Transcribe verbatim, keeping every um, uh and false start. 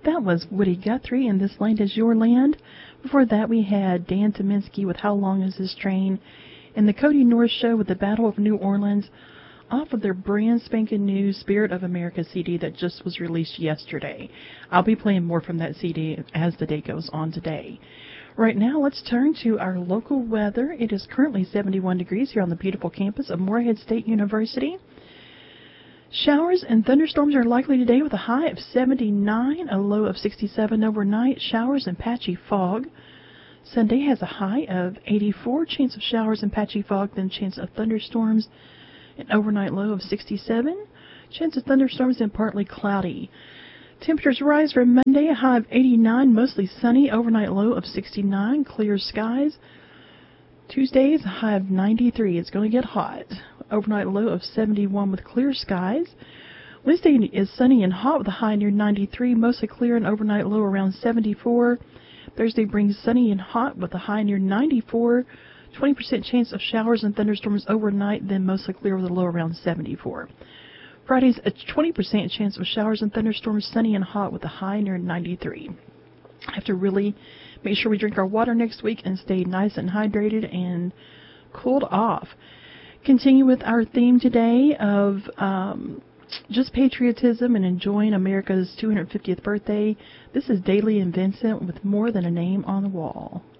That was Woody Guthrie and This Land Is Your Land. Before that, we had Dan Tyminski with How Long Is This Train? And the Cody North Show with the Battle of New Orleans off of their brand spanking new Spirit of America C D that just was released yesterday. I'll be playing more from that C D as the day goes on today. Right now, let's turn to our local weather. It is currently seventy-one degrees here on the beautiful campus of Morehead State University. Showers and thunderstorms are likely today with a high of seventy-nine, a low of sixty-seven overnight. Showers and patchy fog. Sunday has a high of eighty-four, chance of showers and patchy fog, then chance of thunderstorms, an overnight low of sixty-seven. Chance of thunderstorms and partly cloudy. Temperatures rise for Monday, a high of eighty-nine, mostly sunny, overnight low of sixty-nine, clear skies. Tuesday is a high of ninety-three. It's going to get hot. Overnight low of seventy-one with clear skies. Wednesday is sunny and hot with a high near ninety-three, mostly clear and overnight low around seventy-four. Thursday brings sunny and hot with a high near ninety-four. twenty percent chance of showers and thunderstorms overnight, then mostly clear with a low around seventy-four. Friday's a twenty percent chance of showers and thunderstorms, sunny and hot with a high near ninety-three. I have to really make sure we drink our water next week and stay nice and hydrated and cooled off. Continue with our theme today of um, just patriotism and enjoying America's two hundred fiftieth birthday. This is Dailey and Vincent with More Than a Name on the Wall.